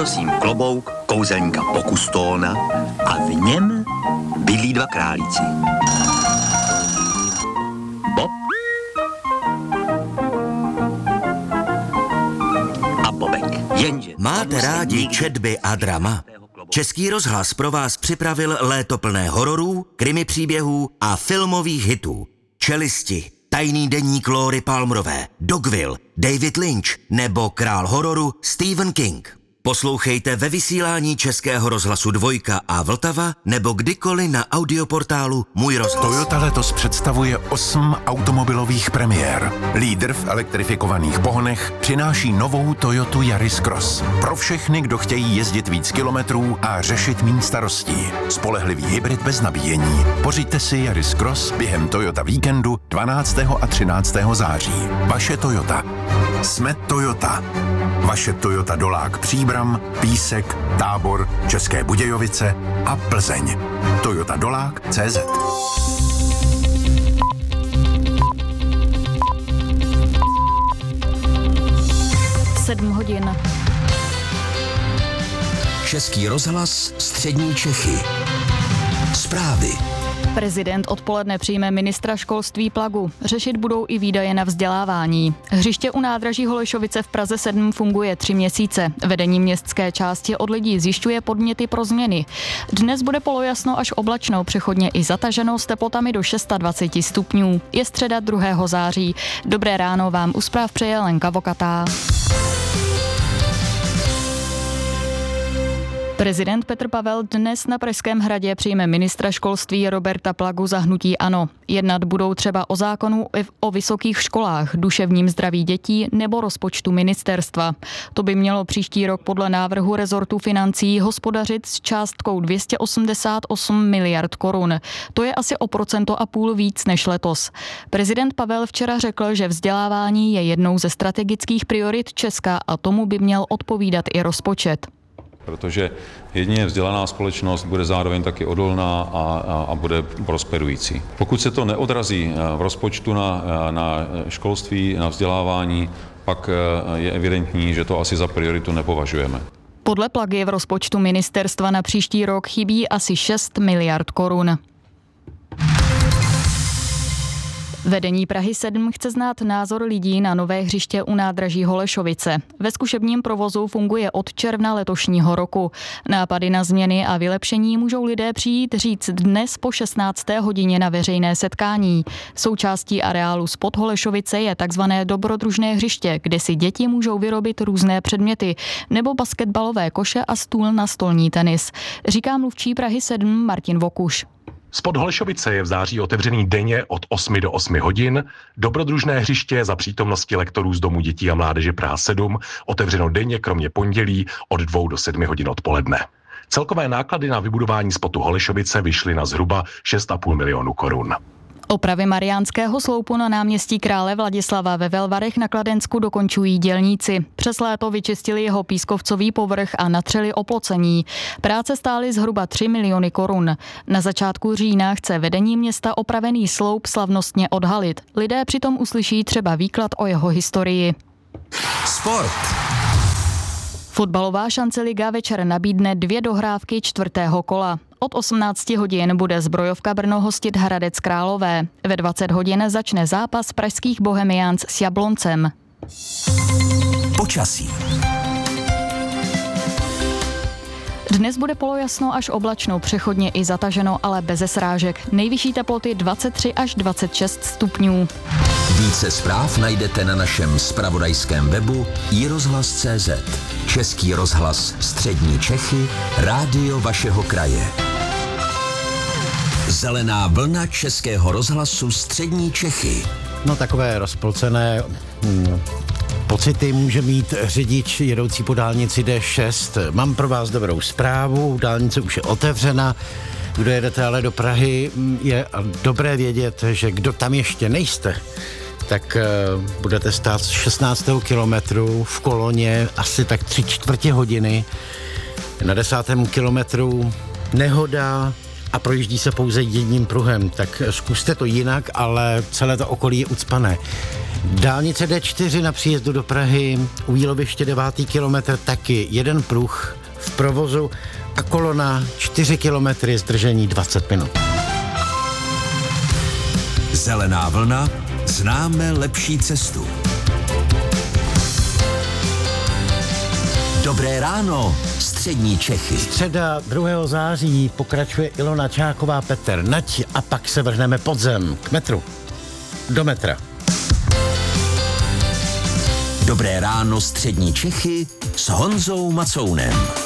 nosím klobouk kouzelníka Pokustóna a v něm bydlí dva králíci. Bob a Bobek. Jenže... Máte rádi četby a drama? Český rozhlas pro vás připravil léto plné hororů, krimi příběhů a filmových hitů. Čelisti, Tajný deník Lóry Palmerové, Dogville, David Lynch nebo král hororu Stephen King. Poslouchejte ve vysílání Českého rozhlasu Dvojka a Vltava nebo kdykoliv na audioportálu Můj rozhlas. Toyota letos představuje 8 automobilových premiér. Lídr v elektrifikovaných pohonech přináší novou Toyotu Yaris Cross. Pro všechny, kdo chtějí jezdit víc kilometrů a řešit méně starostí. Spolehlivý hybrid bez nabíjení. Pořiďte si Yaris Cross během Toyota víkendu 12. a 13. září. Vaše Toyota. Jsme Toyota. Vaše Toyota Dolák Příbram, Písek, Tábor, České Budějovice a Plzeň. Toyota Dolák.cz 7 hodin. Český rozhlas Střední Čechy. Zprávy. Prezident odpoledne přijme ministra školství Plagu. Řešit budou i výdaje na vzdělávání. Hřiště u nádraží Holešovice v Praze 7 funguje 3 měsíce. Vedení městské části od lidí zjišťuje podněty pro změny. Dnes bude polojasno až oblačno, přechodně i zataženo s teplotami do 26 stupňů. Je středa 2. září. Dobré ráno vám u zpráv přeje Lenka Vokatá. Prezident Petr Pavel dnes na Pražském hradě přijme ministra školství Roberta Plagu za hnutí ANO. Jednat budou třeba o zákonu o vysokých školách, duševním zdraví dětí nebo rozpočtu ministerstva. To by mělo příští rok podle návrhu rezortu financí hospodařit s částkou 288 miliard korun. To je asi o 1,5% víc než letos. Prezident Pavel včera řekl, že vzdělávání je jednou ze strategických priorit Česka a tomu by měl odpovídat i rozpočet. Protože jedině vzdělaná společnost bude zároveň taky odolná a bude prosperující. Pokud se to neodrazí v rozpočtu na školství, na vzdělávání, pak je evidentní, že to asi za prioritu nepovažujeme. Podle Plagy v rozpočtu ministerstva na příští rok chybí asi 6 miliard korun. Vedení Prahy 7 chce znát názor lidí na nové hřiště u nádraží Holešovice. Ve zkušebním provozu funguje od června letošního roku. Nápady na změny a vylepšení můžou lidé přijít říct dnes po 16. hodině na veřejné setkání. Součástí areálu spod Holešovice je takzvané dobrodružné hřiště, kde si děti můžou vyrobit různé předměty, nebo basketbalové koše a stůl na stolní tenis. Říká mluvčí Prahy 7 Martin Vokuš. Spod Holešovice je v září otevřený denně od 8 do 8 hodin. Dobrodružné hřiště za přítomnosti lektorů z Domu dětí a mládeže Praha 7 otevřeno denně kromě pondělí od 2 do 7 hodin odpoledne. Celkové náklady na vybudování spotu Holešovice vyšly na zhruba 6,5 milionu korun. Opravy Mariánského sloupu na náměstí Krále Vladislava ve Velvarech na Kladensku dokončují dělníci. Přes léto vyčistili jeho pískovcový povrch a natřeli oplocení. Práce stály zhruba 3 miliony korun. Na začátku října chce vedení města opravený sloup slavnostně odhalit. Lidé přitom uslyší třeba výklad o jeho historii. Sport. Fotbalová šance Liga večer nabídne 2 dohrávky 4. kola. Od 18 hodin bude Zbrojovka Brno hostit Hradec Králové. Ve 20 hodin začne zápas pražských Bohemians s Jabloncem. Počasí. Dnes bude polojasno až oblačno, přechodně i zataženo, ale beze srážek. Nejvyšší teploty 23 až 26 stupňů. Více zpráv najdete na našem zpravodajském webu iRozhlas.cz. Český rozhlas Střední Čechy, rádio vašeho kraje. Zelená vlna Českého rozhlasu Střední Čechy. No takové rozpolcené pocity může mít řidič jedoucí po dálnici D6. Mám pro vás dobrou zprávu, dálnice už je otevřena. Kdo jedete ale do Prahy, je dobré vědět, že kdo tam ještě nejste, tak budete stát z 16. kilometru v koloně asi tak 3/4 hodiny. Na 10. kilometru nehoda a projíždí se pouze jedním pruhem, tak zkuste to jinak, ale celé to okolí je ucpané. Dálnice D4 na příjezdu do Prahy, u Jíloviště 9. kilometr taky jeden pruh v provozu a kolona 4 kilometry zdržení 20 minut. Zelená vlna, známe lepší cestu. Dobré ráno, střední Čechy. Středa 2. září pokračuje Ilona Čáková, Petr Nať a pak se vrhneme pod zem k metru. Do metra. Dobré ráno, střední Čechy s Honzou Macounem.